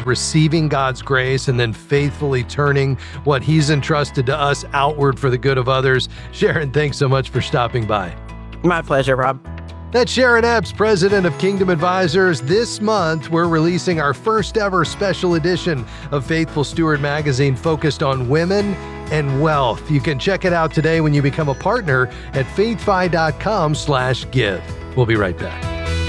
receiving God's grace and then faithfully turning what He's entrusted to us outward for the good of others. Sharon, thanks so much for stopping by. My pleasure, Rob. That's Sharon Epps, president of Kingdom Advisors. This month, we're releasing our first ever special edition of Faithful Steward magazine focused on women and wealth. You can check it out today when you become a partner at faithfi.com/give. We'll be right back.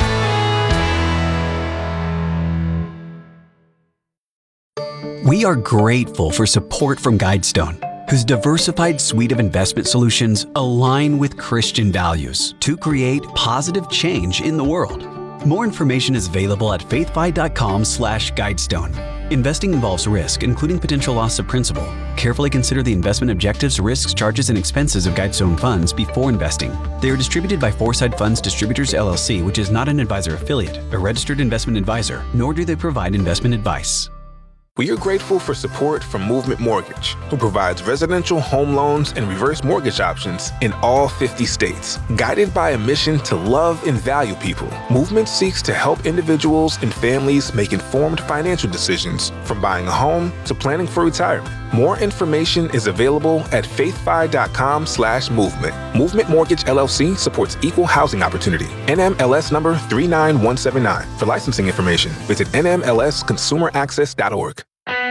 We are grateful for support from Guidestone, whose diversified suite of investment solutions align with Christian values to create positive change in the world. More information is available at faithfi.com/Guidestone. Investing involves risk, including potential loss of principal. Carefully consider the investment objectives, risks, charges, and expenses of Guidestone funds before investing. They are distributed by Foresight Funds Distributors, LLC, which is not an advisor affiliate, a registered investment advisor, nor do they provide investment advice. We are grateful for support from Movement Mortgage, who provides residential home loans and reverse mortgage options in all 50 states. Guided by a mission to love and value people, Movement seeks to help individuals and families make informed financial decisions, from buying a home to planning for retirement. More information is available at faithfi.com/movement. Movement Mortgage LLC supports equal housing opportunity. NMLS number 39179. For licensing information, visit nmlsconsumeraccess.org.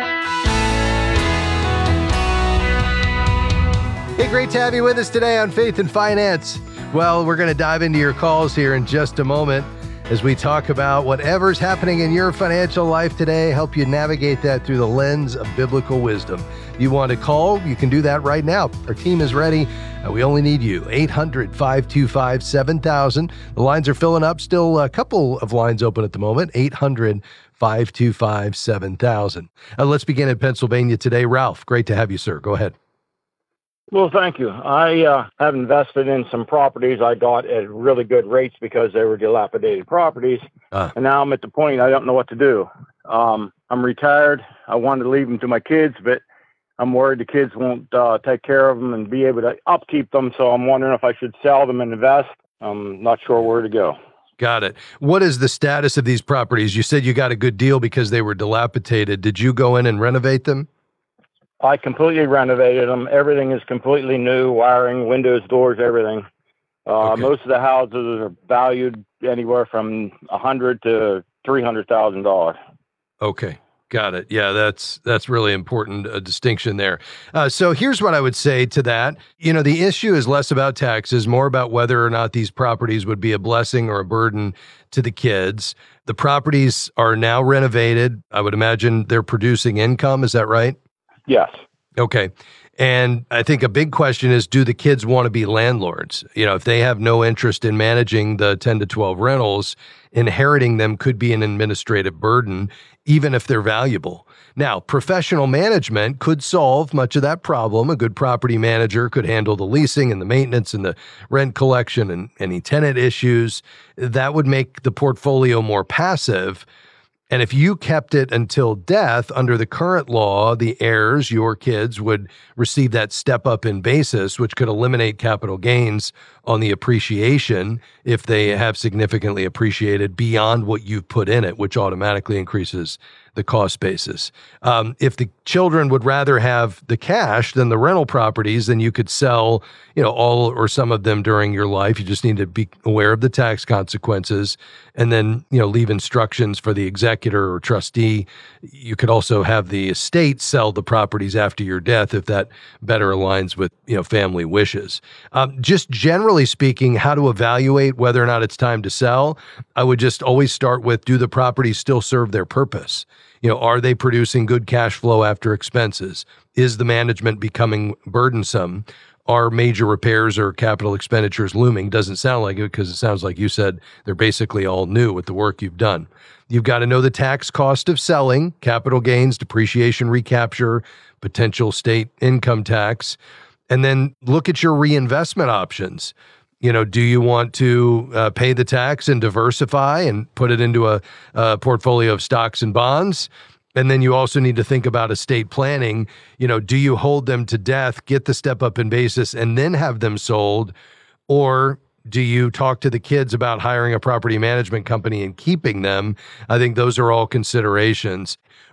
Hey, great to have you with us today on Faith and Finance. Well, we're going to dive into your calls here in just a moment as we talk about whatever's happening in your financial life today, help you navigate that through the lens of biblical wisdom. You want to call? You can do that right now. Our team is ready. We only need you. 800-525-7000. The lines are filling up. Still a couple of lines open at the moment. 800-525-7000. Let's begin in Pennsylvania today. Ralph, great to have you, sir. Go ahead. Well, thank you. I have invested in some properties I got at really good rates because they were dilapidated properties. And now I'm at the point I don't know what to do. I'm retired. I wanted to leave them to my kids, but I'm worried the kids won't take care of them and be able to upkeep them. So I'm wondering if I should sell them and invest. I'm not sure where to go. Got it. What is the status of these properties? You said you got a good deal because they were dilapidated. Did you go in and renovate them? I completely renovated them. Everything is completely new, wiring, windows, doors, everything. Okay. Most of the houses are valued anywhere from $100,000 to $300,000. Okay. Got it. Yeah, that's really important, a distinction there. So here's what I would say to that. The issue is less about taxes, more about whether or not these properties would be a blessing or a burden to the kids. The properties are now renovated. I would imagine they're producing income. Is that right? Yes. Okay. And I think a big question is, do the kids want to be landlords? If they have no interest in managing the 10 to 12 rentals, inheriting them could be an administrative burden, even if they're valuable. Now, professional management could solve much of that problem. A good property manager could handle the leasing and the maintenance and the rent collection and any tenant issues. That would make the portfolio more passive. And if you kept it until death, under the current law, the heirs, your kids, would receive that step up in basis, which could eliminate capital gains on the appreciation if they have significantly appreciated beyond what you've put in it, which automatically increases the cost basis. If the children would rather have the cash than the rental properties, then you could sell, all or some of them during your life. You just need to be aware of the tax consequences and then, leave instructions for the executor or trustee. You could also have the estate sell the properties after your death if that better aligns with, family wishes. Just generally speaking, how to evaluate whether or not it's time to sell, I would just always start with, do the properties still serve their purpose? Are they producing good cash flow after expenses? Is the management becoming burdensome? Are major repairs or capital expenditures looming? Doesn't sound like it, because it sounds like you said they're basically all new with the work you've done. You've got to know the tax cost of selling, capital gains, depreciation, recapture, potential state income tax, and then look at your reinvestment options. Do you want to pay the tax and diversify and put it into a portfolio of stocks and bonds? And then you also need to think about estate planning. Do you hold them to death, get the step up in basis, and then have them sold? Or do you talk to the kids about hiring a property management company and keeping them? I think those are all considerations.